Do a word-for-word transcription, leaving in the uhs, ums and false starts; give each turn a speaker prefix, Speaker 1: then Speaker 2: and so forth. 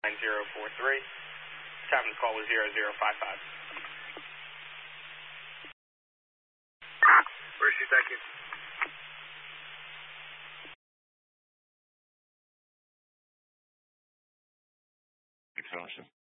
Speaker 1: nine zero four three. Time to call was zero zero five five.
Speaker 2: Where's she? Thank you.
Speaker 3: Exhaustion.